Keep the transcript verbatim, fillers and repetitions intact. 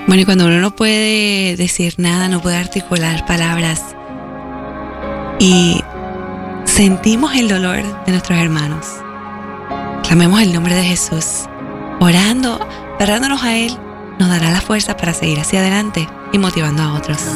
Bueno, y cuando uno no puede decir nada, no puede articular palabras y sentimos el dolor de nuestros hermanos, clamemos el nombre de Jesús, orando, aferrándonos a Él, nos dará la fuerza para seguir hacia adelante y motivando a otros.